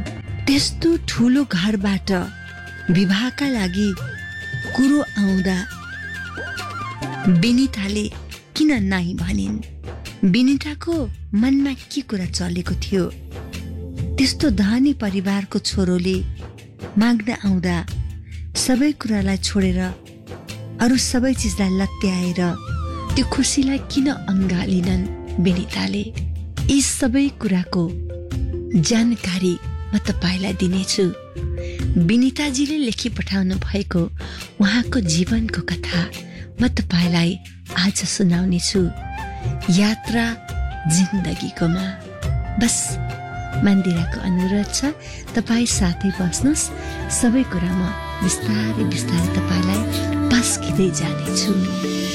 त्यस्तो ठुलो घरबाट विवाहका लागि कुरो आउँदा विनिताले किन नाइ भनिन्? विनिताको मनमा के कुरा चलेको थियो? त्यस्तो धनी परिवारको छोरोले माग्न आउँदा सबै कुरालाई छोडेर अरू सबै चिजलाई लत्याएर त्यो खुसीलाई किन अँगालिनन् विनिताले? यी सबै कुराको जानकारी म तपाईलाई दिनेछु। विनिताजीले लेखी पठाउनु भएको उहाँको जीवनको कथा म तपाईलाई आज सुनाउनेछु। यात्रा जिन्दगीकोमा। बस मन्दिराको अनुरोध छ, तपाईँ साथै बस्नुहोस्। सबै कुरा म बिस्तारै बिस्तारै तपाईलाई पास्किँदै जानेछु।